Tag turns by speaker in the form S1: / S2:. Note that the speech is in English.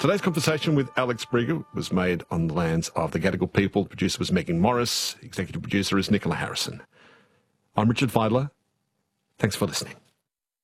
S1: Today's conversation with Alex Briger was made on the lands of the Gadigal people. The producer was Megan Morris. Executive producer is Nicola Harrison. I'm Richard Fidler. Thanks for listening.